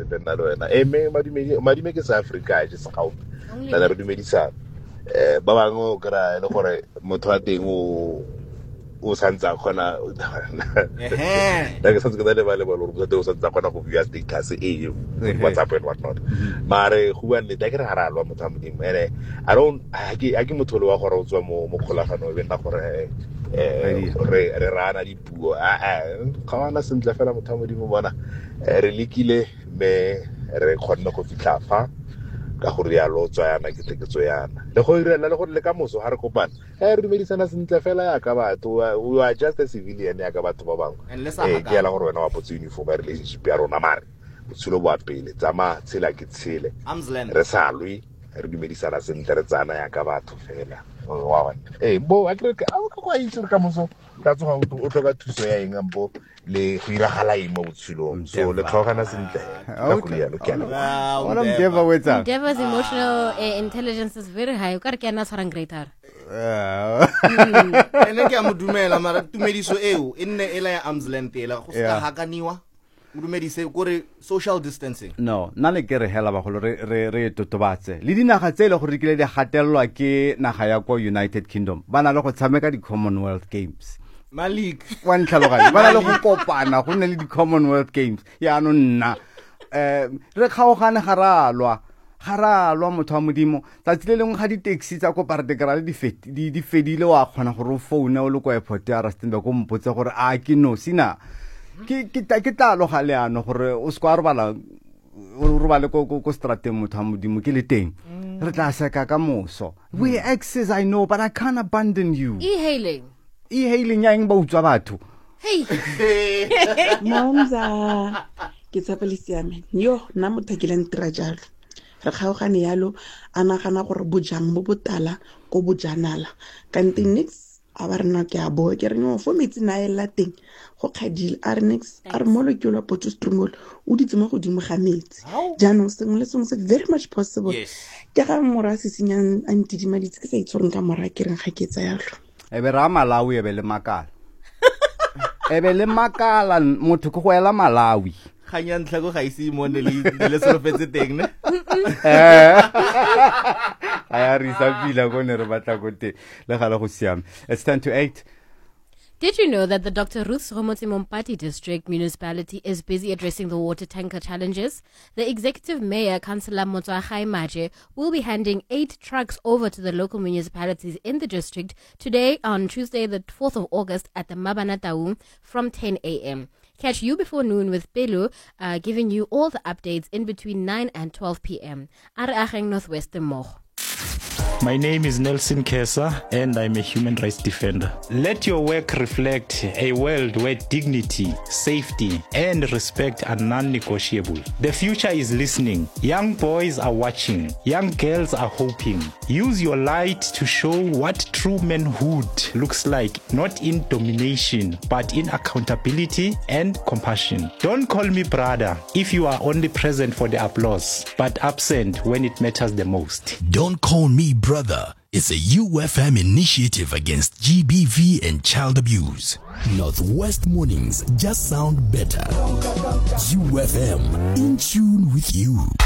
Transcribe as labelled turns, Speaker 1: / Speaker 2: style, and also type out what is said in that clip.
Speaker 1: tsebe nna le wena madime ke sa Africa je se gaut la re dumedisana ba bangwe o kra le gore motho wa teng o santsa khona ke santse ke le ba le bolo o santsa khona go via status WhatsApp and whatnot mare go bua nnete ke re haralwa motho a modimo ene a ke motho le wa gore o tswa mo kgolagano be nna gore re rana dipuo ga wana sentle fela motho a modimo bona re lekile me re khonna go fitla fa ka gore ya lo tswana ke teketso yana le go irela le go le ka moso ha re kopana re dumedisana sentle fela ya ka batho we are just a civilian ya ka batho ba bangwe ke ya la gore wena wa potse uniform ya relationship ya rona mare botshelo bo apele tsama tshela ke tshele re sa lwe re dumedisana sentle re tsana ya ka batho fela wa bo a ke go a itse ka moso ka tsoga o tloka thuso ya eng ambo le go iragala imo botshelong so le tlhogana sentle ka go ya lo ke ana
Speaker 2: what am Deva wetsa
Speaker 3: Deva's emotional intelligence is very high o ka re ke ana tshwarang greater
Speaker 4: ene ke a modumela mara tumediso eo e nne ela ya arms length ela go ska hakaniwa modumedise gore social distancing
Speaker 2: no nna le ke re hela ba go re totobatse le dinaga tse le gore ke le di gatelelwa ke naga ya ko United Kingdom bana le go tshameka di Commonwealth Games
Speaker 4: Malik
Speaker 2: one tlhaloganye bana le go kopana go nne le di Commonwealth Games ya no nna re kgaogane garalwa motho wa modimo tsa le leng ga di taxi tsa ko Paardekraal di fedile wa khona gore o phone o le ko airport ya Rustenburg go mpotse gore a ke no sina ke tla loga leano gore o skwa re bale ko strateng motho wa modimo ke le teng re tla seka ka moso we access I know but I can't abandon you e-hailing ya eng ba utswa batho
Speaker 5: Momza ke tsapelisi ya me yo nna motho ke leng tira jalo re kgaogane yalo a nagana gore bojang bo botala ko bojanala kante nix a ba rena ke a bo ke re no fo metsi na ela teng go kgadile a re nix a re molo ke lo potso strongol o ditse mo godimo ga metsi jaanong sengwe le sengwe se very much possible ke ga mora se senyang a ntidima ditse ke sa itshoreng ka mora ke reng ga ke tsa yalo
Speaker 2: ebe ra Malawi ebe le makala motho go ela Malawi
Speaker 4: ganya ntlha go ga ise mo ne le solofetse teng ne
Speaker 2: aya re sa bila go ne re batla go te le gala go siame. It's 10:08.
Speaker 3: Did you know that the Dr. Ruth Sromotsi Mompati District Municipality is busy addressing the water tanker challenges? The Executive Mayor, Councillor Motswagai Maje, will be handing 8 trucks over to the local municipalities in the district today on Tuesday, the 4th of August at the Mabana Taung from 10 a.m. Catch you before noon with Pelu, giving you all the updates in between 9 and 12 p.m. Are Ageng Northwestern Moch.
Speaker 6: My name is Nelson Kesa and I'm a human rights defender. Let your work reflect a world where dignity, safety, and respect are non-negotiable. The future is listening. Young boys are watching. Young girls are hoping. Use your light to show what true manhood looks like, not in domination, but in accountability and compassion. Don't call me brother if you are only present for the applause, but absent when it matters the most.
Speaker 7: Don't call me brother. It's a UFM initiative against GBV and child abuse. Northwest mornings just sound better. UFM, in tune with you.